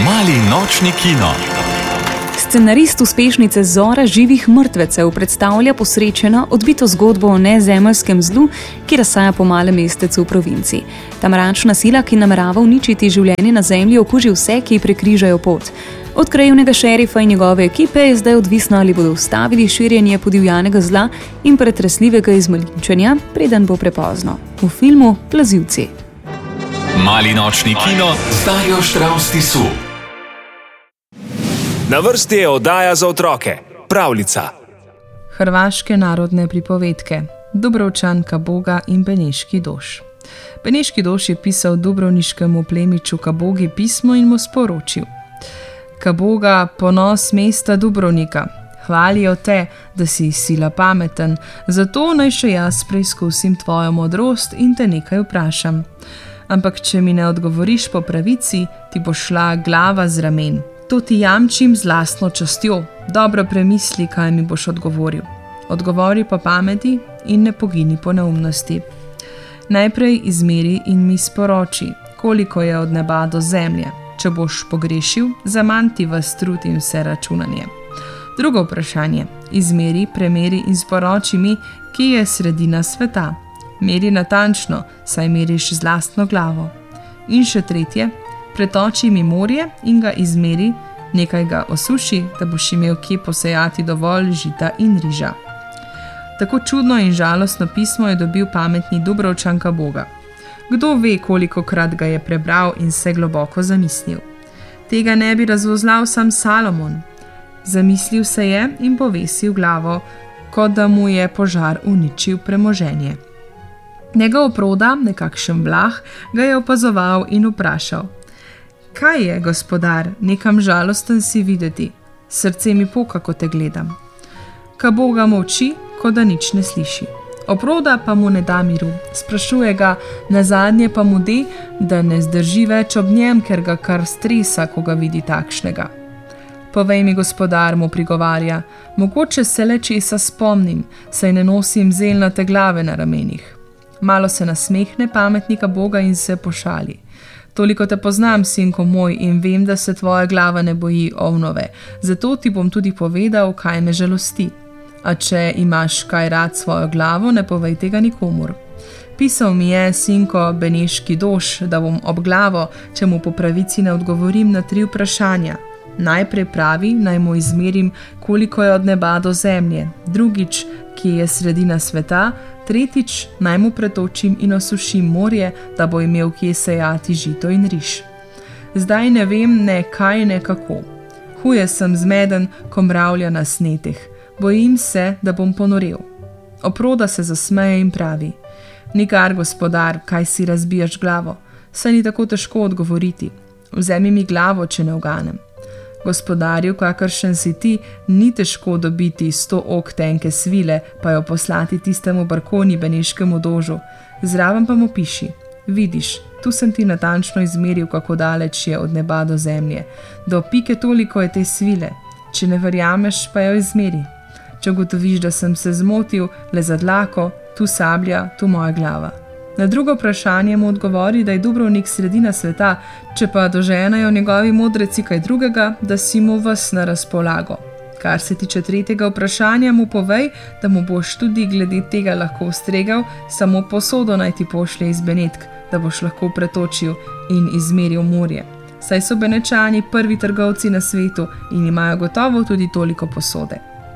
Mali nočni kino. Scenarist uspešnice Zora živih mrtvecev predstavlja posrečeno, odbito zgodbo o nezemeljskem zlu, ki razsaja po malem mestecu v provinci. Ta mračna sila, ki namerava uničiti življenje na zemlji, okuži vse, ki prekrižajo pot. Od krajevnega šerifa in njegove ekipe je zdaj odvisno, ali bodo ustavili širjenje podivjanega zla in pretresljivega izmaličenja, preden bo prepozno. V filmu Plazilci. Mali nočni kino z Darjo Štravs Tisu. Na vrsti je oddaja za otroke, pravljica. Hrvaške narodne pripovedke, Dubrovčan, Kaboga in Beneški Doš. Beneški Doš je pisal dubrovniškemu plemiču Kabogi pismo in mu sporočil: Kaboga, ponos mesta Dubrovnika, hvalijo te, da si sila pameten, zato naj še jaz preizkusim tvojo modrost in te nekaj vprašam. Ampak če mi ne odgovoriš po pravici, ti bo šla glava z ramen. To ti jamčim z lastno častjo. Dobro premisli, kaj mi boš odgovoril. Odgovori po pameti in ne pogini po neumnosti. Najprej izmeri in mi sporoči, koliko je od neba do zemlje. Če boš pogrešil, zamanti vas trud in vse računanje. Drugo vprašanje. Izmeri, premeri in sporoči mi, kje je sredina sveta. Meri natančno, saj meriš z lastno glavo. In še tretje. Pretoči mi morje in ga izmeri, nekaj ga osuši, da boš imel kje posejati dovolj žita in riža. Tako čudno in žalostno pismo je dobil pametni Dubrovčan Kaboga. Kdo ve, kolikokrat ga je prebral in se globoko zamislil. Tega ne bi razvozlal sam Salomon. Zamislil se je in povesil glavo, kot da mu je požar uničil premoženje. Njegov proda, nekakšen vlah, ga je opazoval in vprašal: Kaj je, gospodar, nekam žalosten si videti? Srce mi poka, ko te gledam. Kaboga molči, kot da nič ne sliši. Oproda pa mu ne da miru. Sprašuje ga, nazadnje pa mu de, da ne zdrži več ob njem, ker ga kar stresa, ko ga vidi takšnega. Povej mi, gospodar, mu prigovarja, mogoče se le česa spomnim, saj ne nosim zelnate glave na ramenih. Malo se nasmehne pametni Kaboga in se pošali. Toliko te poznam, sinko moj, in vem, da se tvoja glava ne boji ovnove, zato ti bom tudi povedal, kaj me žalosti. A če imaš kaj rad svojo glavo, ne povej tega nikomur. Pisal mi je, sinko, Beneški Doš, da bom ob glavo, če mu po pravici ne odgovorim na 3 vprašanja. Najprej pravi, naj mu izmerim, koliko je od neba do zemlje, drugič, kje je sredina sveta, tretjič, naj mu pretočim in osušim morje, da bo imel kje sejati žito in riž. Zdaj ne vem ne kaj ne kako. Huje sem zmeden, ko mravlja na snetih. Bojim se, da bom ponorel. Oproda se zasmeje in pravi: Nikar, gospodar, kaj si razbijaš glavo? Saj ni tako težko odgovoriti. Vzemi mi glavo, če ne uganem. Gospodarju, kakršen si ti, ni težko dobiti 100 ok tenke svile, pa jo poslati tistemu barkoni Beneškemu Dožu. Zraven pa mu piši: Vidiš, tu sem ti natančno izmeril, kako daleč je od neba do zemlje. Do pike toliko je te svile. Če ne verjameš, pa jo izmeri. Če ugotoviš, da sem se zmotil, le za dlako, tu sablja, tu moja glava. Na drugo vprašanje mu odgovori, da je Dubrovnik sredina sveta, če pa doženajo njegovi modreci kaj drugega, da si mu ves na razpolago. Kar se tiče tretjega vprašanja, mu povej, da mu boš tudi glede tega lahko ustregal, samo posodo naj ti pošlje iz Benetk, da boš lahko pretočil in izmeril morje. Saj so Benečani prvi trgovci na svetu in imajo gotovo tudi toliko posode.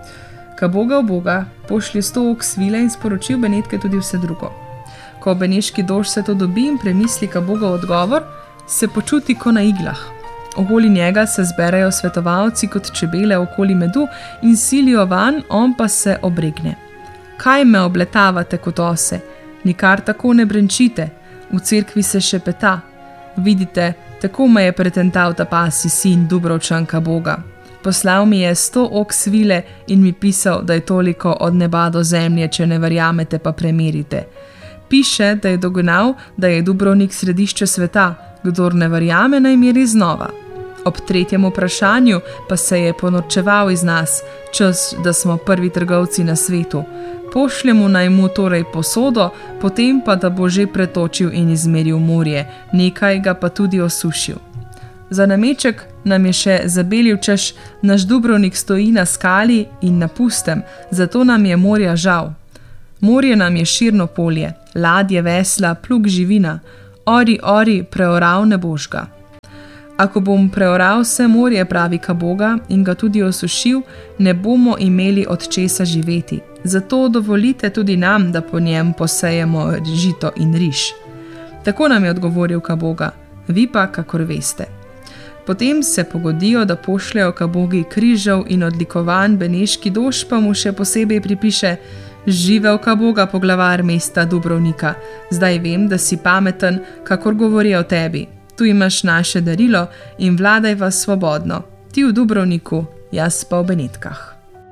Kaboga Boga pošlje 100 ok svile in sporočil Benetke tudi vse drugo. Ko Beneški Dož se to dobi in premisli Kaboga odgovor, se počuti ko na iglah. Okoli njega se zberajo svetovalci kot čebele okoli medu in silijo van, on pa se obregne. Kaj me obletavate kot ose? Nikar tako ne brenčite, v cerkvi se šepeta. Vidite, tako me je pretental ta pasji sin Dubrovčan Kaboga. Poslal mi je 100 ok svile in mi pisal, da je toliko od neba do zemlje, če ne verjamete, pa premerite. Piše, da je dognal, da je Dubrovnik središče sveta, kdor ne verjame, naj meri znova. Ob tretjem vprašanju pa se je ponorčeval iz nas, čas, da smo prvi trgovci na svetu. Pošljemo naj mu torej posodo, potem pa da bo že pretočil in izmeril morje, nekaj ga pa tudi osušil. Za nameček nam je še zabelil, češ naš Dubrovnik stoji na skali in na pustem, zato nam je morja žal. Morje nam je širno polje, ladje, vesla, plug živina, ori, ori, preoral ne boš ga. Ako bom preoral vse morje, pravi Kaboga, in ga tudi osušil, ne bomo imeli od česa živeti. Zato dovolite tudi nam, da po njem posejemo žito in riž. Tako nam je odgovoril Kaboga, vi pa, kakor veste. Potem se pogodijo, da pošljajo Kabogi križev in odlikovan Beneški Doš pa mu še posebej pripiše: Živel Kaboga, poglavar mesta Dubrovnika, zdaj vem, da si pameten, kakor govori o tebi. Tu imaš naše darilo in vladaj vas svobodno. Ti v Dubrovniku, jaz pa v Benetkah.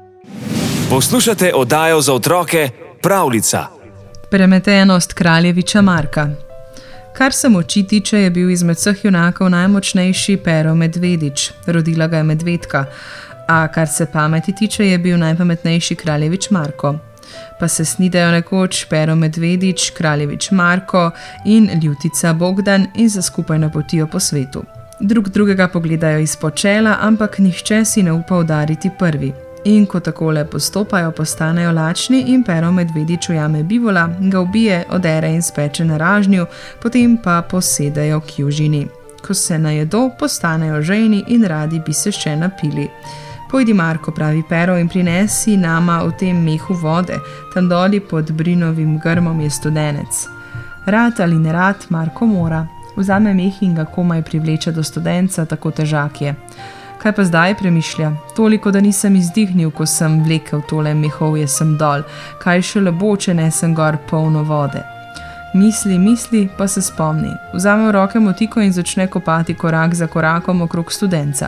Poslušate oddajo za otroke Pravljica. Premetenost kraljeviča Marka. Kar se moči tiče, je bil izmed vseh junakov najmočnejši Pero Medvedič, rodila ga je medvedka, a kar se pameti tiče, je bil najpametnejši kraljevič Marko. Pa se snidajo nekoč Pero Medvedič, kraljevič Marko in Ljutica Bogdan in se skupaj napotijo po svetu. Drug drugega pogledajo izpod čela, ampak nihče si ne upa udariti prvi. In ko takole postopajo, postanejo lačni in Pero Medvedič ujame bivola, ga ubije, odere in speče na ražnju, potem pa posedejo k južini. Ko se najedo, postanejo žejni in radi bi se še napili. Pojdi, Marko, pravi Pero, in prinesi nama v tem mehu vode, tam doli pod brinovim grmom je studenec. Rad ali ne rad, Marko mora. Vzame meh in ga komaj privleče do studenca, tako težak je. Kaj pa zdaj, premišlja? Toliko, da nisem izdihnil, ko sem vlekel tole mehovje sem dol, kaj šele bo, če nesem gor polno vode. Misli, pa se spomni. Vzame v roke motiko in začne kopati korak za korakom okrog studenca.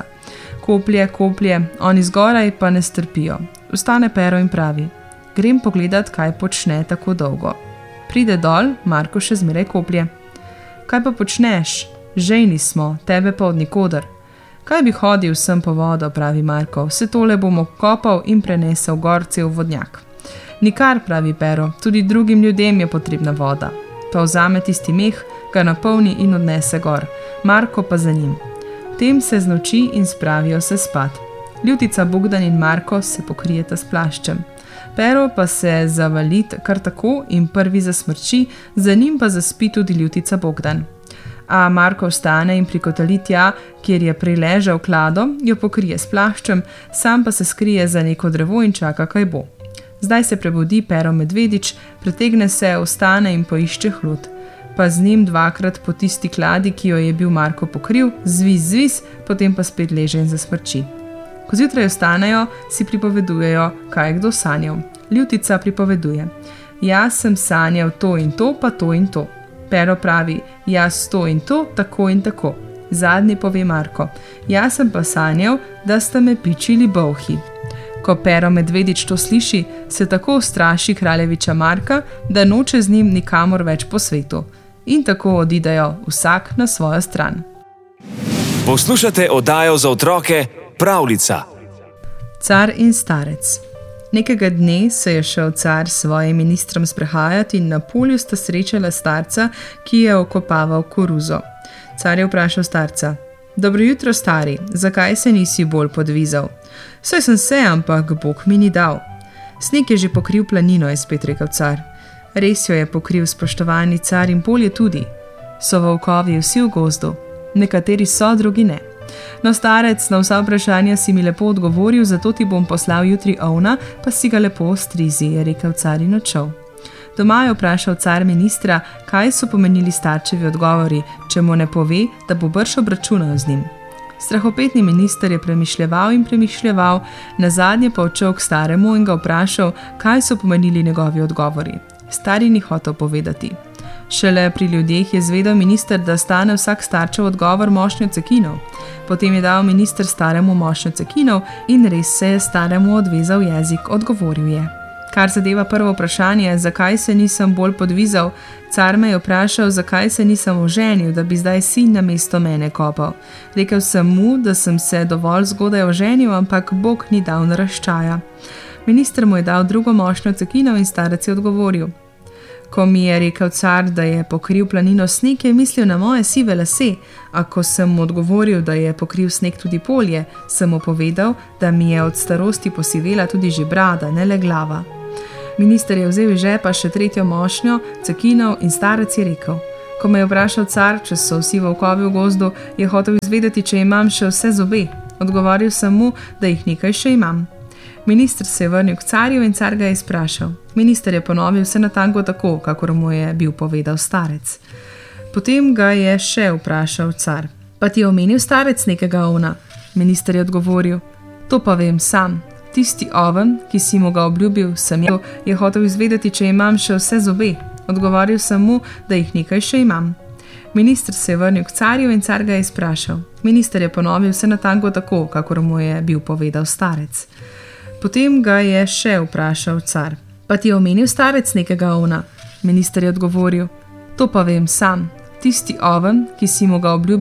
Koplje, oni zgoraj pa ne strpijo. Vstane Pero in pravi: grem pogledat, kaj počne tako dolgo. Pride dol, Marko še zmeraj koplje. Kaj pa počneš? Žejni smo, tebe pa od nikoder. Kaj bi hodil sem po vodo, pravi Marko, vse tole bomo kopal in prenesel gor cel vodnjak. Nikar, pravi Pero, tudi drugim ljudem je potrebna voda. Pa vzame tisti meh, ga napolni in odnese gor, Marko pa za njim. Potem se znoči in spravijo se spat. Ljutica Bogdan in Marko se pokrijeta s plaščem. Pero pa se zavali kar tako in prvi zasmrči, za njim pa zaspi tudi Ljutica Bogdan. A Marko vstane in prikotali tja, kjer je prej ležal klado, jo pokrije s plaščem, sam pa se skrije za neko drevo in čaka, kaj bo. Zdaj se prebudi Pero Medvedič, pretegne se, vstane in poišče hlud. Pa z njim dvakrat po tisti kladi, ki jo je bil Marko pokril, zviz, potem pa spet leže in zasmrči. Ko zjutraj vstanejo, si pripovedujejo, kaj je kdo sanjal. Ljutica pripoveduje: jaz sem sanjal to in to, pa to in to. Pero pravi: jaz to in to, tako in tako. Zadnji pove Marko: jaz sem pa sanjal, da sta me pičili bolhi. Ko Pero Medvedič to sliši, se tako ustraši kraljeviča Marka, da noče z njim nikamor več po svetu. In tako odidejo vsak na svojo stran. Poslušate oddajo za otroke Pravljica. Car in starec. Nekega dne se je šel car s svojim ministrom sprehajati in na polju sta srečala starca, ki je okopaval koruzo. Car je vprašal starca: dobro jutro, stari, zakaj se nisi bolj podvizal? Saj sem se, ampak Bog mi ni dal. Sneg je že pokril planino, je spet rekel car. Res jo je pokril, spoštovani car, in polje tudi. So volkovi vsi v gozdu, nekateri so, drugi ne. No, starec, na vsa vprašanja si mi lepo odgovoril, zato ti bom poslal jutri ovna, pa si ga lepo ostrizi, je rekel car in odšel. Doma je vprašal car ministra, kaj so pomenili starčevi odgovori, če mu ne pove, da bo brž obračunal z njim. Strahopetni minister je premišljeval, nazadnje pa odšel k staremu in ga vprašal, kaj so pomenili njegovi odgovori. Stari ni hotel povedati. Šele pri ljudeh je zvedel minister, da stane vsak starčev odgovor mošnjo cekinov. Potem je dal minister staremu mošnjo cekinov in res se je staremu odvezal jezik, odgovoril je. Kar zadeva prvo vprašanje, zakaj se nisem bolj podvizal, car me je vprašal, zakaj se nisem oženil, da bi zdaj sin namesto mene kopal. Rekel sem mu, da sem se dovolj zgodaj oženil, ampak Bog ni dal naraščaja. Minister mu je dal drugo mošnjo cekinov in starec je odgovoril: Ko mi je rekel car, da je pokril planino sneg, je mislil na moje sive lase, a ko sem mu odgovoril, da je pokril sneg tudi polje, sem mu povedal, da mi je od starosti posivela tudi že brada, ne le glava. Minister je vzel iz žepa še 3. mošnjo, cekinov in starec je rekel: Ko me je vprašal car, če so vsi volkovi v gozdu, je hotel izvedeti, če imam še vse zobe. Odgovoril sem mu, da jih nekaj še imam. Minister se je vrnil k carju in car ga je izprašal. Minister je ponovil vse natanko tako, kakor mu je bil povedal starec. Potem ga je še vprašal car: Pa ti je omenil starec nekega ovna? Minister je odgovoril: To pa vem sam. Tisti oven, ki si mu ga obljubil, sem jaz, je hotel izvedeti, če imam še vse zobe. Odgovoril sem mu, da jih nekaj še imam. Minister se je vrnil k carju in car ga je izprašal. Minister je ponovil vse natanko tako, kakor mu je bil povedal starec. Potem ga je še vprašal car: Pa ti je omenil starec nekega ovna? Minister je odgovoril: To pa vem sam. Tisti oven, ki si mu ga obljubil,